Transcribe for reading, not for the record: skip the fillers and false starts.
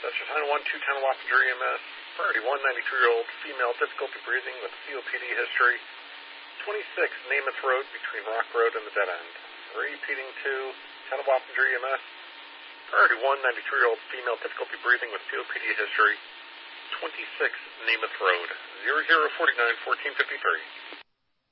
Session 912, 10 Wappinger EMS. Priority 1, 92-year-old female, difficulty breathing with COPD history. 26 Namath Road between Rock Road and the Dead End. Repeating to 10 Wappinger EMS. Priority 1, 92-year-old female, difficulty breathing with COPD history. 26 Namath Road, 0049 1453.